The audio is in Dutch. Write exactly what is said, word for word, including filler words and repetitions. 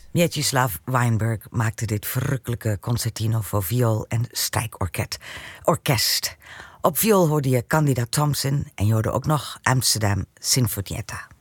Mieczysław Weinberg maakte dit verrukkelijke concertino voor viool en strijkorkest. Orkest. Op viool hoorde je Candida Thompson en je hoorde ook nog Amsterdam Sinfonietta.